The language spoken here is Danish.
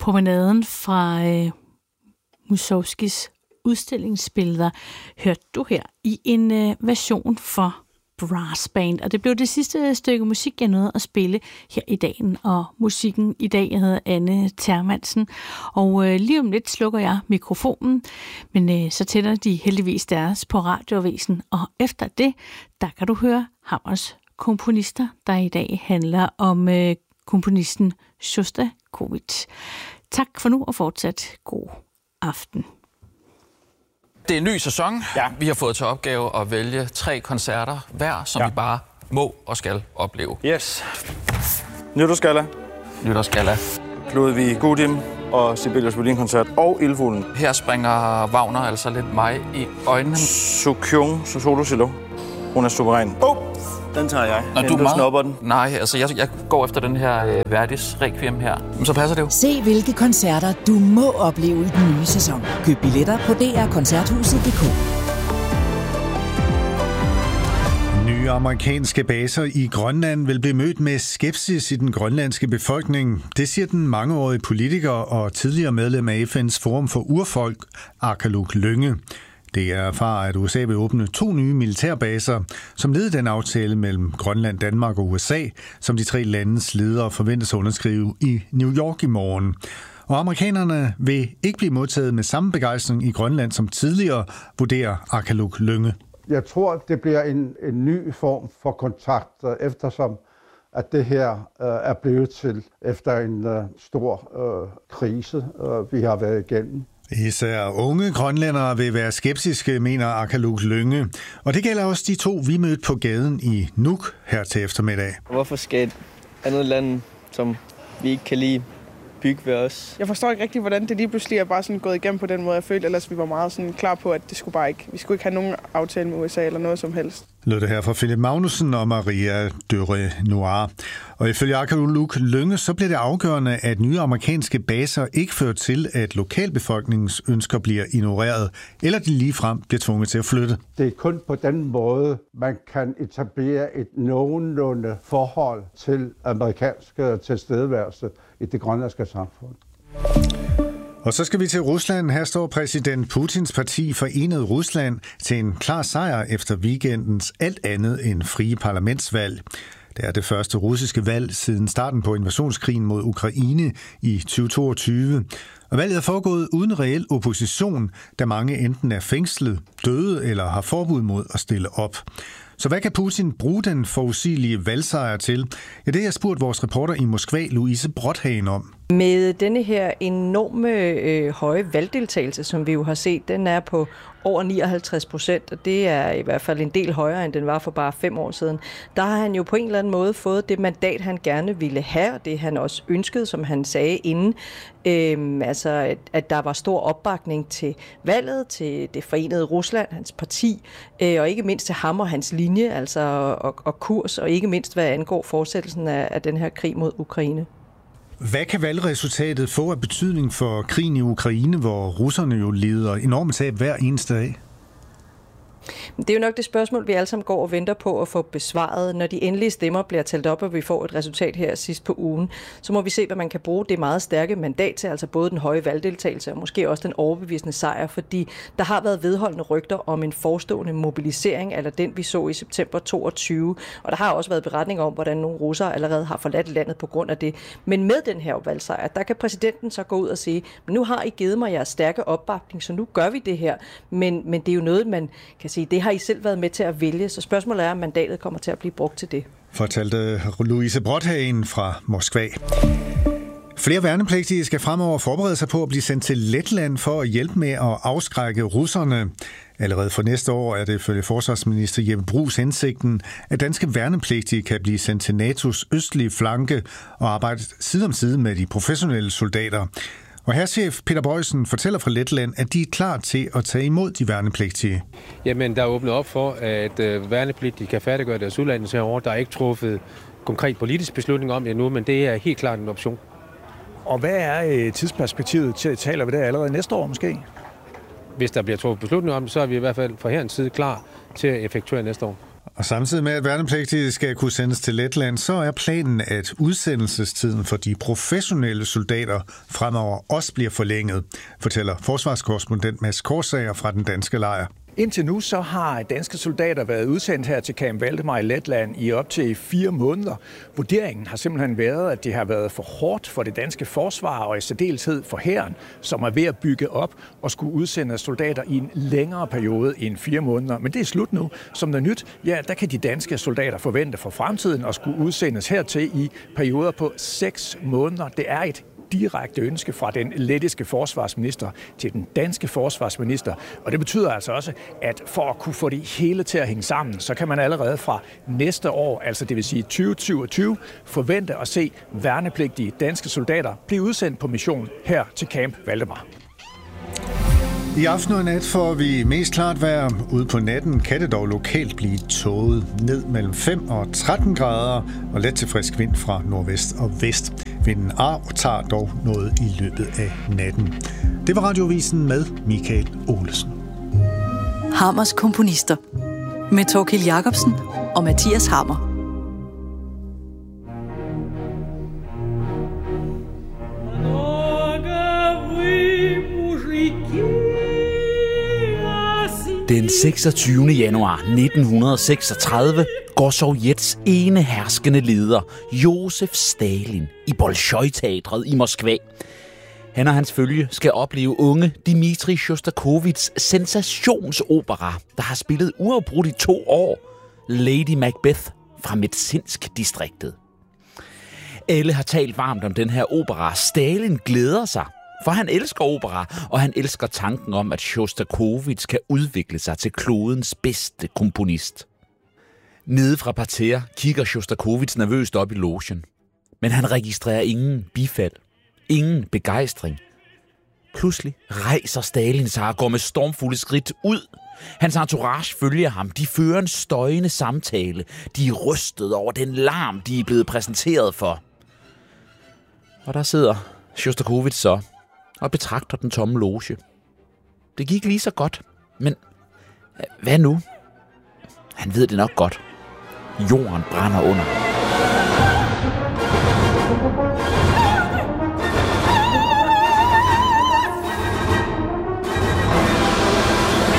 promenaden fra Mussorgskijs udstillingsbilleder hørte du her i en version for brassband, og det blev det sidste stykke musik, jeg nåede at spille her i dagen, og musikken i dag hedder Anne Termansen, og lige om lidt slukker jeg mikrofonen, men så tænder de heldigvis deres på Radioavisen, og efter det, der kan du høre Hammers komponister, der i dag handler om komponisten Sjostakovitj. Tak for nu, og fortsat god aften. Det er en ny sæson. Ja. Vi har fået til opgave at vælge 3 koncerter hver, som vi bare må og skal opleve. Yes. Nytårsgalla. Ludwig Gudim og Sibelius Violin-koncert og Ildfuglen. Her springer Wagner altså lidt mig i øjnene. Sokyung, solo-cello. Hun er suveræn. Den tager jeg. Når du snupper den? Nej, altså jeg går efter den her Verdis Requiem her. Men så passer det jo. Se hvilke koncerter du må opleve i den nye sæson. Køb billetter på drkoncerthuset.dk. Nye amerikanske baser i Grønland vil blive mødt med skepsis i den grønlandske befolkning. Det siger den mangeårige politiker og tidligere medlem af FN's Forum for Urfolk, Aqaluk Lynge. Det erfarer, at USA vil åbne 2 nye militærbaser, som led i den aftale mellem Grønland, Danmark og USA, som de 3 landes ledere forventes at underskrive i New York i morgen. Og amerikanerne vil ikke blive modtaget med samme begejstring i Grønland som tidligere, vurderer Aqaluk Lynge. Jeg tror, det bliver en ny form for kontakt, eftersom at det her er blevet til efter en stor krise, vi har været igennem. Især unge grønlændere vil være skeptiske, mener Aqaluk Lynge. Og det gælder også de 2, vi mødte på gaden i Nuuk her til eftermiddag. Hvorfor skal et andet land, som vi ikke kan lide, bygge ved os? Jeg forstår ikke rigtig, hvordan det lige pludselig er bare sådan gået igennem på den måde. Jeg følte ellers, vi var meget sådan klar på, at det skulle bare ikke. Vi skulle ikke have nogen aftale med USA eller noget som helst. Lød det her fra Philip Magnussen og Maria Døre Noir. Og ifølge Aqaluk Lynge, så bliver det afgørende, at nye amerikanske baser ikke fører til, at lokalbefolkningens ønsker bliver ignoreret, eller de ligefrem bliver tvunget til at flytte. Det er kun på den måde, man kan etablere et nogenlunde forhold til amerikansk tilstedeværelse i det grønlandske samfund. Og så skal vi til Rusland. Her står præsident Putins parti Forenet Rusland til en klar sejr efter weekendens alt andet end frie parlamentsvalg. Det er det første russiske valg siden starten på invasionskrigen mod Ukraine i 2022. Og valget er foregået uden reel opposition, da mange enten er fængslet, døde eller har forbud mod at stille op. Så hvad kan Putin bruge den forudsigelige valgsejr til? Ja, det har jeg spurgt vores reporter i Moskva, Louise Brothagen, om. Med denne her enorme høje valgdeltagelse, som vi jo har set, den er på over 59%, og det er i hvert fald en del højere, end den var for bare 5 år siden. Der har han jo på en eller anden måde fået det mandat, han gerne ville have, og det han også ønskede, som han sagde inden. Altså, at der var stor opbakning til valget, til det forenede Rusland, hans parti, og ikke mindst til ham og hans linje, altså og kurs, og ikke mindst hvad angår fortsættelsen af den her krig mod Ukraine. Hvad kan valgresultatet få af betydning for krigen i Ukraine, hvor russerne jo lider enormt tab hver eneste dag? Det er jo nok det spørgsmål, vi alle sammen går og venter på at få besvaret. Når de endelige stemmer bliver talt op, og vi får et resultat her sidst på ugen, så må vi se, hvad man kan bruge det meget stærke mandat til, altså både den høje valgdeltagelse og måske også den overbevisende sejr, fordi der har været vedholdende rygter om en forestående mobilisering, eller den vi så i september 22, og der har også været beretninger om, hvordan nogle russere allerede har forladt landet på grund af det. Men med den her valgsejr, der kan præsidenten så gå ud og sige, nu har I givet mig jeres stærke opbakning, så nu gør vi det her. Men det er jo noget, man kan sige, det har I selv været med til at vælge, så spørgsmålet er, om mandatet kommer til at blive brugt til det. Fortalte Louise Brothagen fra Moskva. Flere værnepligtige skal fremover forberede sig på at blive sendt til Letland for at hjælpe med at afskrække russerne. Allerede for næste år er det ifølge forsvarsminister Jeppe Bruus hensigten, at danske værnepligtige kan blive sendt til NATO's østlige flanke og arbejde side om side med de professionelle soldater. Og herrchef Peter Bøjsen fortæller fra Letland, at de er klar til at tage imod de værnepligtige. Jamen, der er åbnet op for, at værnepligtige kan færdiggøre deres uddannelse herovre. Der er ikke truffet konkret politisk beslutning om det endnu, men det er helt klart en option. Og hvad er tidsperspektivet til at tale ved det allerede næste år måske? Hvis der bliver truffet beslutning om det, så er vi i hvert fald fra herrens side klar til at effektuere næste år. Og samtidig med, at værnepligtige skal kunne sendes til Letland, så er planen, at udsendelsestiden for de professionelle soldater fremover også bliver forlænget, fortæller forsvarskorrespondent Mads Korsager fra den danske lejr. Indtil nu så har danske soldater været udsendt her til Camp Valdemar i Letland i op til 4 måneder. Vurderingen har simpelthen været, at det har været for hårdt for det danske forsvar og i særdeleshed for hæren, som er ved at bygge op og skulle udsende soldater i en længere periode end 4 måneder. Men det er slut nu. Som noget nyt, ja, der kan de danske soldater forvente for fremtiden at skulle udsendes hertil i perioder på 6 måneder. Det er et direkte ønske fra den lettiske forsvarsminister til den danske forsvarsminister. Og det betyder altså også, at for at kunne få det hele til at hænge sammen, så kan man allerede fra næste år, altså det vil sige 2027, forvente at se værnepligtige danske soldater blive udsendt på mission her til Camp Valdemar. I aften og nat får vi mest klart vejr. Ude på natten kan det dog lokalt blive tåget ned mellem 5 og 13 grader og let til frisk vind fra nordvest og vest. Vinden tager dog noget i løbet af natten. Det var Radiovisen med Michael Olesen. Hammers komponister med Thorkild Jacobsen og Mathias Hammer. Den 26. januar 1936 går Sovjets ene herskende leder, Josef Stalin, i Bolshoi-teatret i Moskva. Han og hans følge skal opleve unge Dmitri Sjostakovitjs sensationsopera, der har spillet uafbrudt i 2 år, Lady Macbeth fra Metsinsk-distriktet. Alle har talt varmt om den her opera. Stalin glæder sig, for han elsker opera, og han elsker tanken om, at Sjostakovitj kan udvikle sig til klodens bedste komponist. Nede fra parterre kigger Sjostakovitj nervøst op i logen. Men han registrerer ingen bifald, ingen begejstring. Pludselig rejser Stalin sig og går med stormfulde skridt ud. Hans entourage følger ham. De fører en støjende samtale. De er rystet over den larm, de er blevet præsenteret for. Og der sidder Sjostakovitj så og betragter den tomme loge. Det gik lige så godt, men hvad nu? Han ved det nok godt. Jorden brænder under.